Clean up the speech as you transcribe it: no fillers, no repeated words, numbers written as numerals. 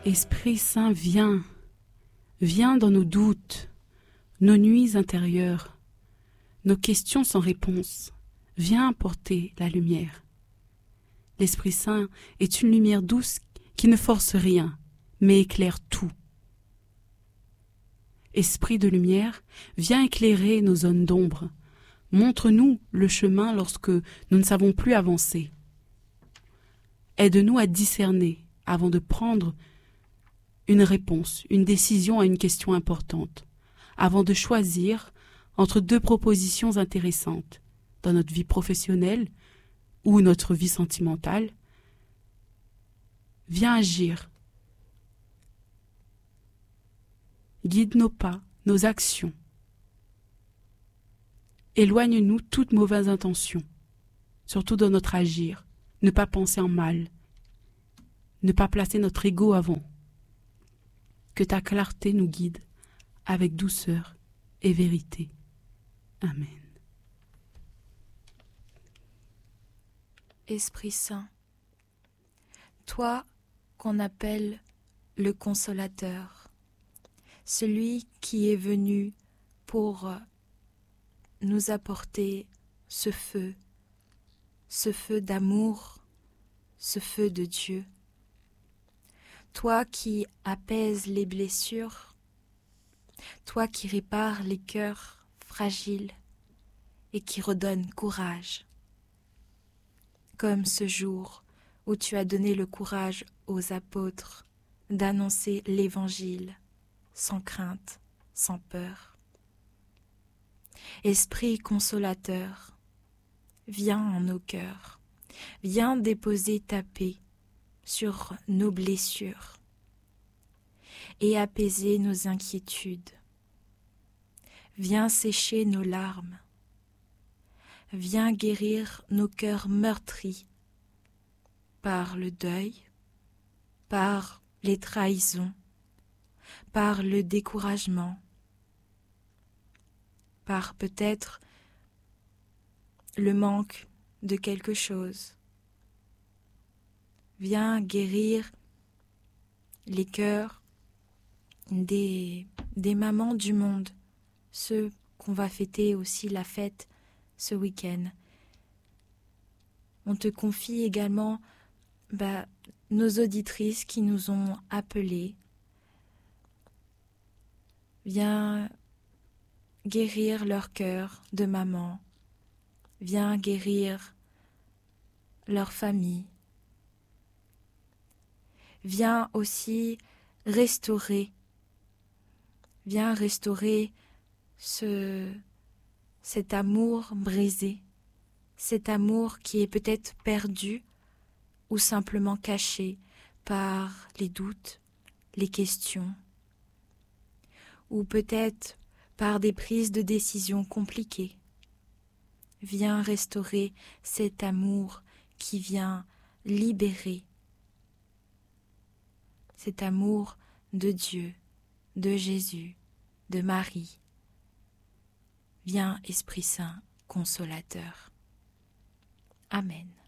Esprit Saint, viens, viens dans nos doutes, nos nuits intérieures, nos questions sans réponse, viens apporter la lumière. L'Esprit Saint est une lumière douce qui ne force rien, mais éclaire tout. Esprit de lumière, viens éclairer nos zones d'ombre. Montre-nous le chemin lorsque nous ne savons plus avancer. Aide-nous à discerner avant de prendre une réponse, une décision à une question importante, avant de choisir entre deux propositions intéressantes dans notre vie professionnelle ou notre vie sentimentale. Viens agir. Guide nos pas, nos actions. Éloigne-nous toute mauvaise intention, surtout dans notre agir, ne pas penser en mal, ne pas placer notre ego avant. Que ta clarté nous guide avec douceur et vérité. Amen. Esprit Saint, toi qu'on appelle le Consolateur, celui qui est venu pour nous apporter ce feu d'amour, ce feu de Dieu. Toi qui apaises les blessures, toi qui répares les cœurs fragiles et qui redonnes courage. Comme ce jour où tu as donné le courage aux apôtres d'annoncer l'Évangile sans crainte, sans peur. Esprit consolateur, viens en nos cœurs, viens déposer ta paix sur nos blessures et apaiser nos inquiétudes. Viens sécher nos larmes. Viens guérir nos cœurs meurtris par le deuil, par les trahisons, par le découragement, par peut-être le manque de quelque chose. Viens guérir les cœurs des mamans du monde, ceux qu'on va fêter aussi la fête ce week-end. On te confie également nos auditrices qui nous ont appelés. Viens guérir leur cœur de maman. Viens guérir leur famille. Viens aussi restaurer. Viens restaurer cet amour brisé, cet amour qui est peut-être perdu ou simplement caché par les doutes, les questions, ou peut-être par des prises de décision compliquées. Viens restaurer cet amour qui vient libérer, cet amour de Dieu, de Jésus, de Marie. Viens, Esprit Saint, consolateur. Amen.